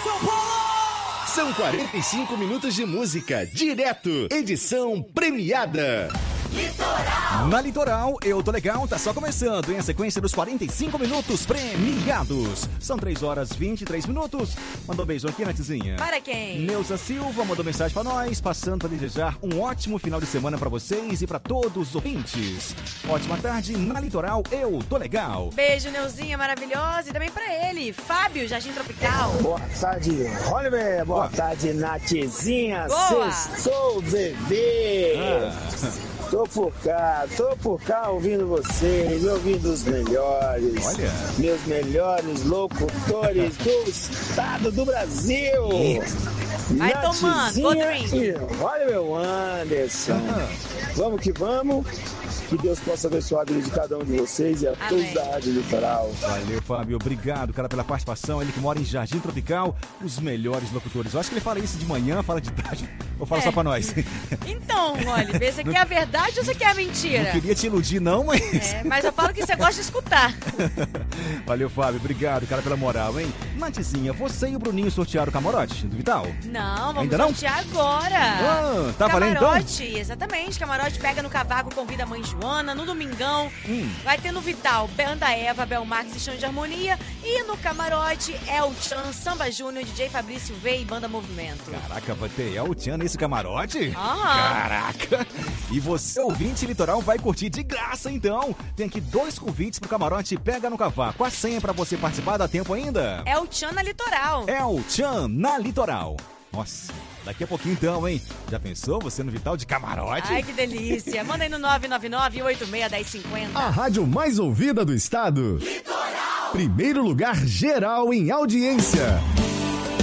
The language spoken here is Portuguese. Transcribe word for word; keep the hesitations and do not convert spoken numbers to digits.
São Paulo! São quarenta e cinco minutos de música, direto, edição premiada. Litoral. Na Litoral, eu tô legal, tá só começando, em a sequência dos quarenta e cinco minutos premiados. São três horas e vinte e três minutos. Mandou um beijo aqui, Natizinha. Para quem? Neuza Silva mandou mensagem pra nós, passando a desejar um ótimo final de semana pra vocês e pra todos os ouvintes. Ótima tarde, na Litoral, eu tô legal. Beijo, Neuzinha maravilhosa, e também pra ele, Fábio, Jardim Tropical. Boa tarde, Oliver. Boa, Boa tarde, Natizinha. Boa. Sextou, bebê. Ah. Tô por cá, tô por cá ouvindo vocês, ouvindo os melhores. Olha. Meus melhores locutores do estado do Brasil. Vai tomando, go drink. Olha meu Anderson. Ah. Vamos que vamos. Que Deus possa abençoar a vida de cada um de vocês e a Amém. todos da Rádio Litoral. Valeu, Fábio. Obrigado, cara, pela participação. Ele que mora em Jardim Tropical, os melhores locutores. Eu acho que ele fala isso de manhã, fala de tarde, ou fala É. só pra nós. Então, olha, vê se quer a verdade ou você quer a mentira? Não queria te iludir, não, mas... É, mas eu falo que você gosta de escutar. Valeu, Fábio. Obrigado, cara, pela moral, hein? Natizinha, você e o Bruninho sortearam o camarote do Vital? Não, vamos Ainda não? sortear agora. Ah, tá valendo, então? Camarote, exatamente. Camarote pega no cavaco, convida a mãe Joana. No domingão, Hum. vai ter no Vital, Banda Eva, Bel Marques e Chão de Harmonia. E no camarote, El Chan, Samba Júnior, D J Fabrício V e Banda Movimento. Caraca, vai ter El Chan nesse camarote? Aham. Caraca! E você, ouvinte Litoral, vai curtir de graça, então. Tem aqui dois convites pro camarote Pega no Cavaco. A senha pra você participar, dá tempo ainda? El Chan na Litoral. El Chan na Litoral. Nossa, daqui a pouquinho então, hein? Já pensou você no Vital de camarote? Ai, que delícia. Manda aí no nove nove nove, oito seis, um zero cinco zero. A rádio mais ouvida do estado. Litoral. Primeiro lugar geral em audiência.